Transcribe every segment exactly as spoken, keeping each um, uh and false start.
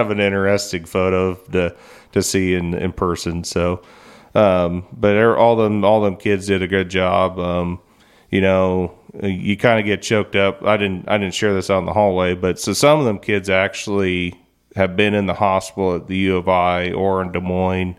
of an interesting photo to to see in, in person. So, um, but all them all them kids did a good job. Um, you know, you kind of get choked up. I didn't I didn't share this out in the hallway, but so some of them kids actually have been in the hospital at the U of I or in Des Moines,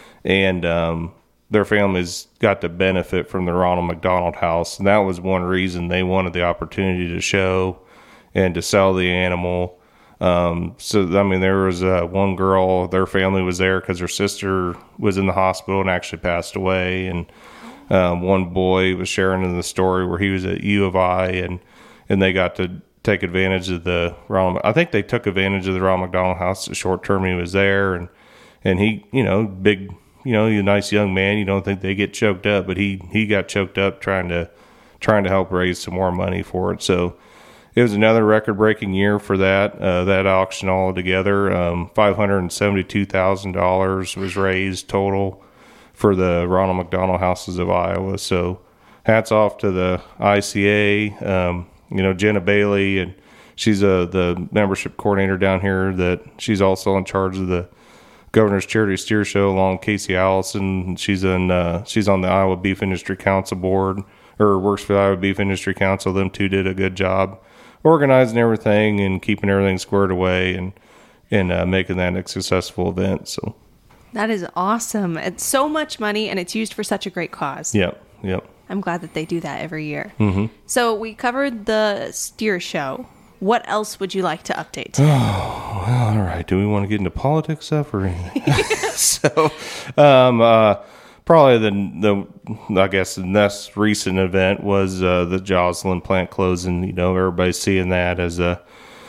and um, their families got to benefit from the Ronald McDonald House, and that was one reason they wanted the opportunity to show and to sell the animal. Um, so, I mean, there was uh, one girl, their family was there because her sister was in the hospital and actually passed away, and um, one boy was sharing in the story where he was at U of I, and, and they got to take advantage of the Ronald, I think they took advantage of the Ronald McDonald House the short term he was there, and, and he, you know, big, you know, he's a nice young man. You don't think they get choked up, but he, he got choked up trying to trying to help raise some more money for it. So it was another record-breaking year for that uh, that auction altogether. Um, five hundred seventy-two thousand dollars was raised total for the Ronald McDonald Houses of Iowa. So hats off to the I C A. Um, you know, Jenna Bailey, and she's uh, the membership coordinator down here. That she's also in charge of the Governor's Charity Steer Show along with Casey Allison. She's in uh, she's on the Iowa Beef Industry Council board, or works for the Iowa Beef Industry Council. Them two did a good job organizing everything and keeping everything squared away and and uh, making that a successful event. So that is awesome. It's so much money, and it's used for such a great cause. Yep, yep. I'm glad that they do that every year. Mm-hmm. So we covered the steer show. What else would you like to update? Oh, well, all right. Do we want to get into politics stuff or anything? so, um, uh, probably the, the, I guess the next recent event was uh, the Joslyn plant closing. You know, everybody's seeing that as a,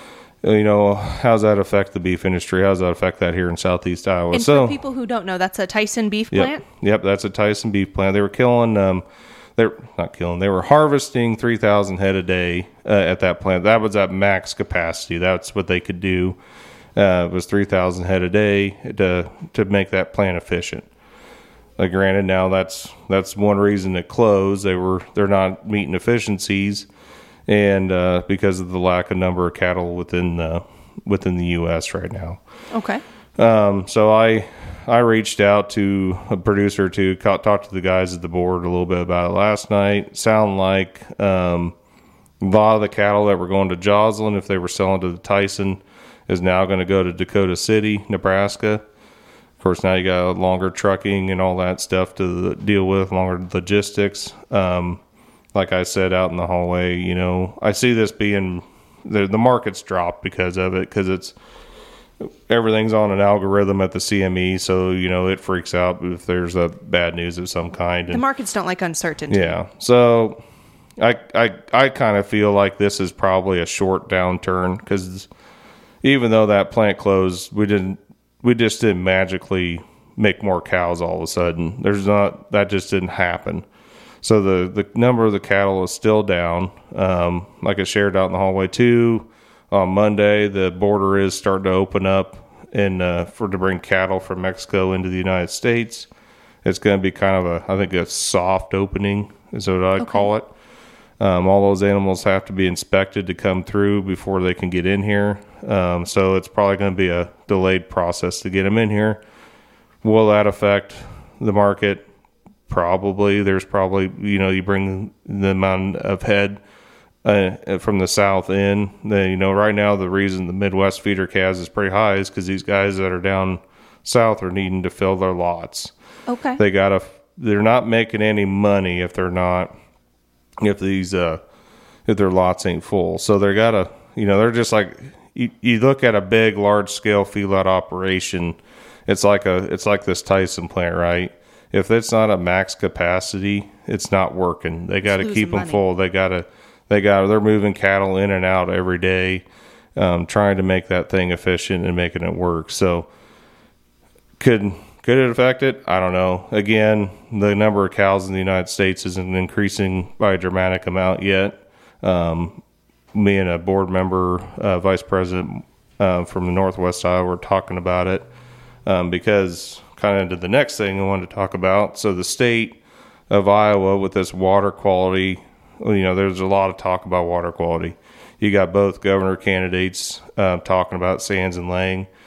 you know, how's that affect the beef industry? How does that affect that here in Southeast Iowa? And so, for people who don't know, that's a Tyson beef yep, plant? Yep, that's a Tyson beef plant. They were killing, um, they're not killing, they were harvesting three thousand head a day uh, at that plant. That was at max capacity. That's what they could do. Uh, it was three thousand head a day to to make that plant efficient. Uh, granted, now that's that's one reason it closed. They were they're not meeting efficiencies, and uh, because of the lack of number of cattle within the within the U S right now. Okay. Um, so I I reached out to a producer to talk to the guys at the board a little bit about it last night. Sound like um, a lot of the cattle that were going to Joslyn, if they were selling to the Tyson, is now going to go to Dakota City, Nebraska. Of course, now you got longer trucking and all that stuff to deal with, longer logistics. Um, like I said out in the hallway, you know, I see this being the the market's dropped because of it, because it's everything's on an algorithm at the C M E, so you know it freaks out if there's a bad news of some kind. And the markets don't like uncertainty. Yeah, so I I I kind of feel like this is probably a short downturn, because even though that plant closed, we didn't we just didn't magically make more cows all of a sudden. There's not that just didn't happen. So the the number of the cattle is still down. Um, like I shared out in the hallway too. On Monday, the border is starting to open up and uh, for to bring cattle from Mexico into the United States. It's going to be kind of a, I think, a soft opening is what I'd okay. call it. Um, all those animals have to be inspected to come through before they can get in here. Um, so it's probably going to be a delayed process to get them in here. Will that affect the market? Probably. There's probably, you know, you bring the amount of head Uh, from the south in, the, you know, right now the reason the Midwest feeder calves is pretty high is because these guys that are down south are needing to fill their lots. Okay. They gotta, they're not making any money if they're not, if these, uh, if their lots ain't full. So they gotta, you know, they're just like, you, you look at a big, large scale feedlot operation, it's like a, it's like this Tyson plant, right? If it's not at max capacity, it's not working. They got to keep them money. full. They got to, They got, they're moving cattle in and out every day, um, trying to make that thing efficient and making it work. So could, could it affect it? I don't know. Again, the number of cows in the United States isn't increasing by a dramatic amount yet. Um, me and a board member, uh, vice president, uh, from the Northwest Iowa were talking about it, um, because kind of into the next thing I wanted to talk about. So the state of Iowa with this water quality, you know, there's a lot of talk about water quality. You got both governor candidates uh, talking about Sands and Lang.